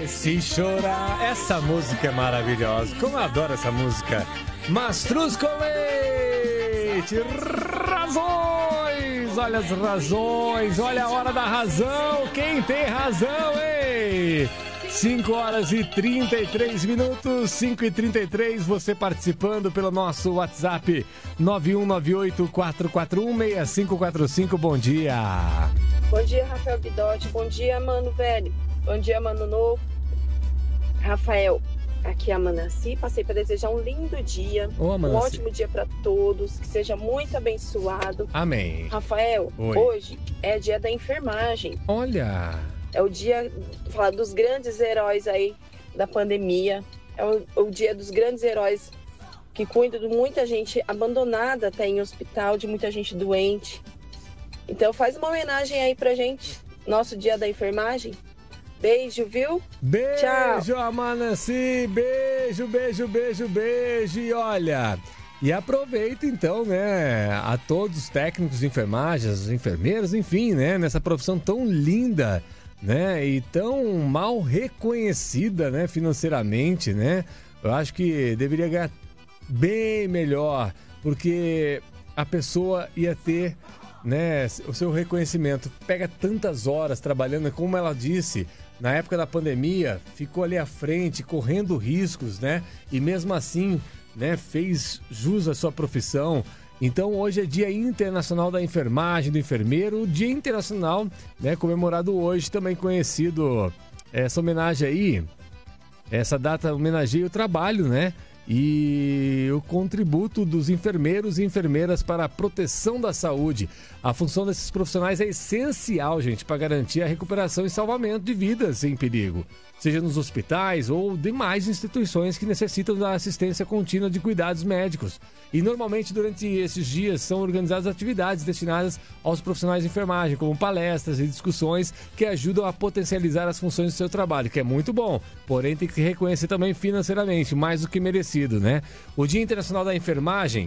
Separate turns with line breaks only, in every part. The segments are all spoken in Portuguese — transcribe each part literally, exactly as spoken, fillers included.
Se chorar, essa música é maravilhosa. Como eu adoro essa música. Mastruz com leite, razões, olha as razões, olha a hora da razão. Quem tem razão, ei? cinco horas e trinta e três minutos, cinco e trinta e três, você participando pelo nosso WhatsApp nove um nove oito, quatro quatro um, seis cinco quatro cinco. Bom dia.
Bom dia, Rafael Guidotti. Bom dia, mano velho. Bom dia, mano novo. Rafael, aqui é a Manaci. Passei para desejar um lindo dia.
Ô,
um ótimo dia para todos. Que seja muito abençoado.
Amém.
Rafael,
Oi.
Hoje é dia da enfermagem.
Olha.
É o dia, falar dos grandes heróis aí da pandemia. É o, o dia dos grandes heróis que cuidam de muita gente abandonada até em hospital, de muita gente doente. Então faz uma homenagem aí pra gente. Nosso dia da enfermagem. Beijo, viu?
Beijo,
Tchau.
Amanassi. Beijo, beijo, beijo, beijo. E olha... E aproveita então, né, a todos os técnicos de enfermagem, os enfermeiros, enfim, né, nessa profissão tão linda, né, e tão mal reconhecida, né, financeiramente, né. Eu acho que deveria ganhar bem melhor, porque a pessoa ia ter, né, o seu reconhecimento. Pega tantas horas trabalhando, como ela disse, na época da pandemia, ficou ali à frente, correndo riscos, né, e mesmo assim... Né, fez jus à sua profissão. Então hoje é Dia Internacional da Enfermagem, do Enfermeiro, o Dia Internacional, né, comemorado hoje, também conhecido, essa homenagem aí, essa data homenageia o trabalho, né, e o contributo dos enfermeiros e enfermeiras para a proteção da saúde. A função desses profissionais é essencial, gente, para garantir a recuperação e salvamento de vidas em perigo, seja nos hospitais ou demais instituições que necessitam da assistência contínua de cuidados médicos. E normalmente durante esses dias são organizadas atividades destinadas aos profissionais de enfermagem, como palestras e discussões que ajudam a potencializar as funções do seu trabalho, que é muito bom, porém tem que reconhecer também financeiramente, mais do que merecido, né? O Dia Internacional da Enfermagem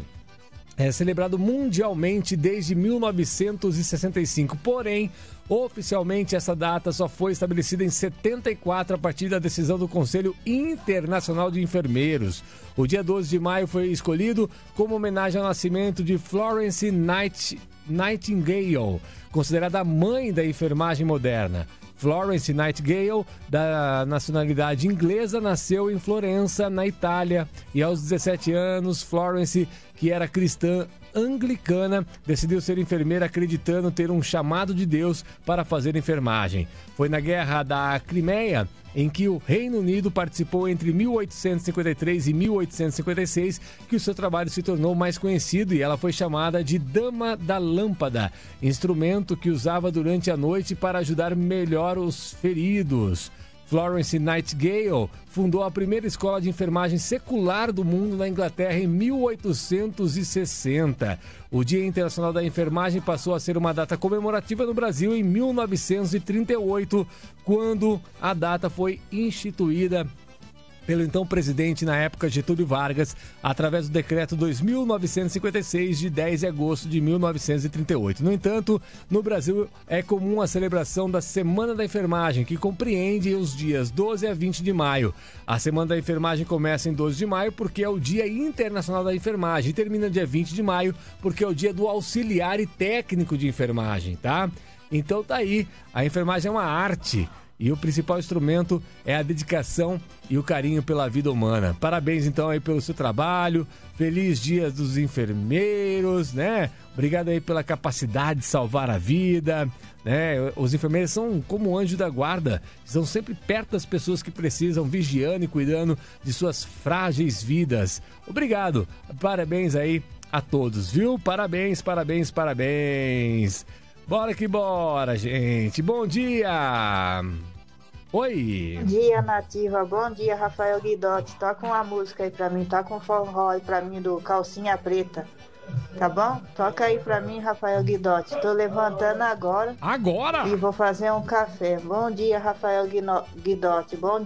é celebrado mundialmente desde mil novecentos e sessenta e cinco, porém, oficialmente essa data só foi estabelecida em setenta e quatro a partir da decisão do Conselho Internacional de Enfermeiros. O dia doze de maio foi escolhido como homenagem ao nascimento de Florence Night- Nightingale, considerada a mãe da enfermagem moderna. Florence Nightingale, da nacionalidade inglesa, nasceu em Florença, na Itália, e aos dezessete anos, Florence, que era cristã anglicana, decidiu ser enfermeira acreditando ter um chamado de Deus para fazer enfermagem. Foi na Guerra da Crimeia, em que o Reino Unido participou entre mil oitocentos e cinquenta e três e mil oitocentos e cinquenta e seis, que o seu trabalho se tornou mais conhecido e ela foi chamada de Dama da Lâmpada, instrumento que usava durante a noite para ajudar melhor os feridos. Florence Nightingale fundou a primeira escola de enfermagem secular do mundo na Inglaterra em mil oitocentos e sessenta. O Dia Internacional da Enfermagem passou a ser uma data comemorativa no Brasil em mil novecentos e trinta e oito, quando a data foi instituída pelo então presidente na época Getúlio Vargas, através do decreto dois mil novecentos e cinquenta e seis de dez de agosto de mil novecentos e trinta e oito. No entanto, no Brasil é comum a celebração da Semana da Enfermagem, que compreende os dias doze a vinte de maio. A Semana da Enfermagem começa em doze de maio porque é o Dia Internacional da Enfermagem e termina dia vinte de maio porque é o dia do auxiliar e técnico de enfermagem, tá? Então tá aí, a enfermagem é uma arte. E o principal instrumento é a dedicação e o carinho pela vida humana. Parabéns, então, aí pelo seu trabalho. Feliz Dia dos Enfermeiros, né? Obrigado aí pela capacidade de salvar a vida, né? Os enfermeiros são como um anjo da guarda. Estão sempre perto das pessoas que precisam, vigiando e cuidando de suas frágeis vidas. Obrigado. Parabéns aí a todos, viu? Parabéns, parabéns, parabéns. Bora que bora, gente. Bom dia. Oi.
Bom dia, Nativa. Bom dia, Rafael Guidotti. Toca uma música aí pra mim. Toca um forró aí pra mim do Calcinha Preta. Tá bom? Toca aí pra mim, Rafael Guidotti. Tô levantando agora.
Agora?
E vou fazer um café. Bom dia, Rafael Guino- Guidotti. Bom